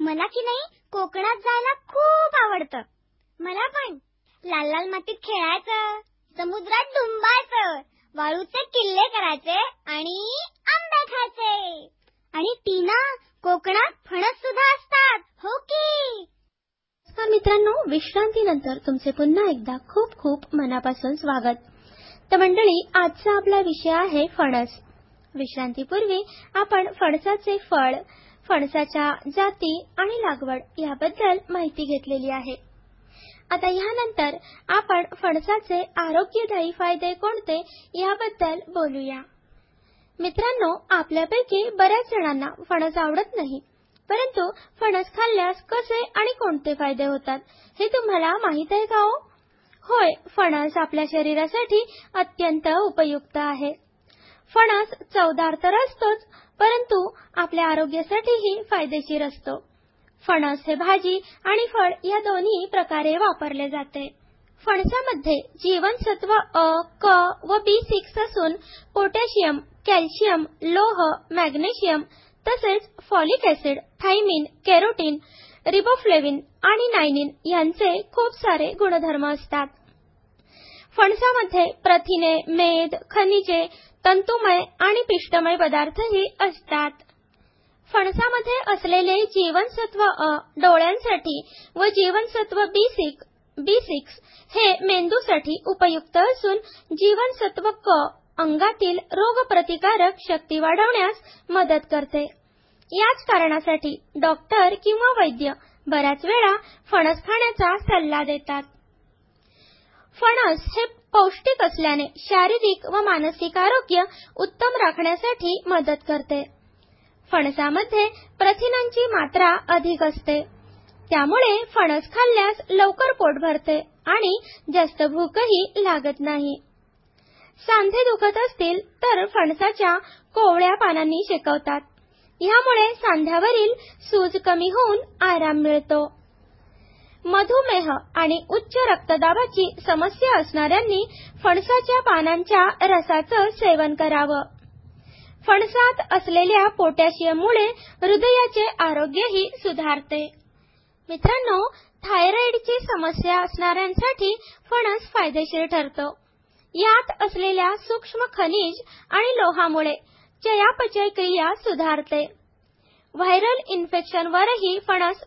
मला की नाही कोकणात जायला खूप आवडतं. मला पण लाल लाल मातीत खेळायचं, समुद्रात डुंबायचं, वाळूचे किल्ले करायचे आणि आंबे खायचे. आणि टीना, कोकणात फणस सुद्धा असतात, हो की? नमस्कार मित्रांनो, विश्रांतीनंतर तुमचे पुन्हा एकदा खूप खूप मनापासून स्वागत. तर मंडळी, आजचा आपला विषय आहे फणस. विश्रांतीपूर्वी आपण फणसाचे फळ, फणसाच्या जाती आणि लागवड याबद्दल माहिती घेतलेली आहे. आता यानंतर आपण फणसाचे आरोग्यदायी फायदे कोणते याबद्दल बोलूया. मित्रांनो, आपल्यापैकी बऱ्याच जणांना फणस आवडत नाही, परंतु फणस खाल्ल्यास कसे आणि कोणते फायदे होतात हे तुम्हाला माहित आहे का? होय, फणस आपल्या शरीरासाठी अत्यंत उपयुक्त आहे. फणस चवदार तर असतोच, परंतु आपल्या आरोग्यासाठीही फायदेशीर असतो. फणस हे भाजी आणि फळ या दोन्ही प्रकारे वापरले जाते. फणसामध्ये जीवनसत्व अ, क व B6 असून पोटॅशियम, कॅल्शियम, लोह, मॅग्नेशियम तसेच folic acid, thiamine, carotene, riboflavin आणि नायनिन यांचे खूप सारे गुणधर्म असतात. फणसामध्ये प्रथिने, मेद, खनिजे, तंतुमय आणि पिष्टमय पदार्थही असतात. फणसामध्ये असलेले जीवनसत्व अ डोळ्यांसाठी व जीवनसत्व B6 हे मेंदूसाठी उपयुक्त असून जीवनसत्व क अंगातील रोगप्रतिकारक शक्ती वाढवण्यास मदत करते. याच कारणासाठी डॉक्टर किंवा वैद्य बऱ्याच वेळा फणस खाण्याचा सल्ला देतात. फणस हे पौष्टिक असल्याने शारीरिक व मानसिक आरोग्य उत्तम राखण्यासाठी मदत करते. फणसामध्ये प्रथिनांची मात्रा अधिक असते, त्यामुळे फणस खाल्ल्यास लवकर पोट भरते आणि जास्त भूकही लागत नाही. सांधे दुखत असतील तर फणसाच्या कोवळ्या पानांनी शेकवतात. यामुळे सांध्यावरील सूज कमी होऊन आराम मिळतो. मधुमेह आणि उच्च रक्तदाबाची समस्या असणाऱ्यांनी फणसाच्या पानांच्या रसाचं सेवन करावं. फणसात असलेल्या पोटॅशियममुळे हृदयाचे आरोग्यही सुधारते. मित्रांनो, थायरॉइडची समस्या असणाऱ्यांसाठी फणस फायदेशीर ठरतो. यात असलेल्या सूक्ष्म खनिज आणि लोहामुळे चयापचय क्रिया सुधारते. व्हायरल इन्फेक्शनवरही फणस